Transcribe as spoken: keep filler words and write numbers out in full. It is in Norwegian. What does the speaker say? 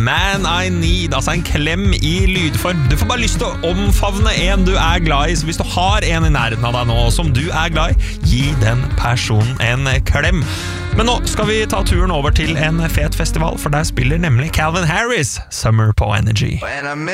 Man I Need, altså en klem i lydform. Du får bare lyst til å omfavne en du er glad i, så hvis du har en i nærheten av deg nå som du er glad i, gi den personen en klem. Men nå skal vi ta turen over til en fet festival, for der spiller nemlig Calvin Harris Summer på Energy.